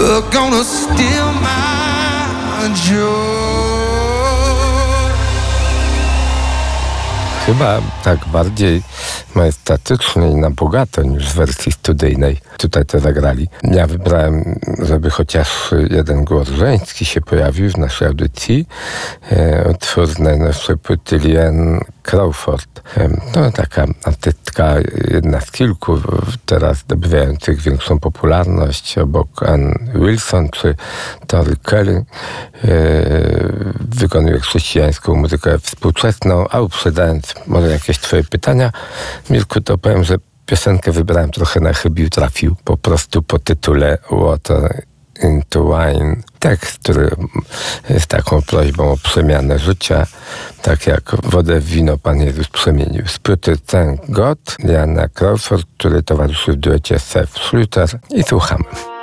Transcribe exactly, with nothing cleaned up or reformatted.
are gonna steal my joy. Chyba tak bardziej majestatycznie i na bogato niż w wersji studyjnej tutaj to zagrali. Ja wybrałem, żeby chociaż jeden głos żeński się pojawił w naszej audycji. E, utwór z najnowszej płyty Liane Crawford. E, to taka artystka, jedna z kilku teraz zdobywających większą popularność obok Ann Wilson czy Tori Kelly. E, wykonuje chrześcijańską muzykę współczesną, a uprzedzając może jakieś twoje pytania, Mirku, to powiem, że piosenkę wybrałem trochę na chybił trafił, po prostu po tytule Water into Wine. Tekst, który jest taką prośbą o przemianę życia, tak jak wodę w wino Pan Jezus przemienił. Z płyty Thank God, Liana Crawford, który towarzyszy w duecie Seth Schluter, i słuchamy.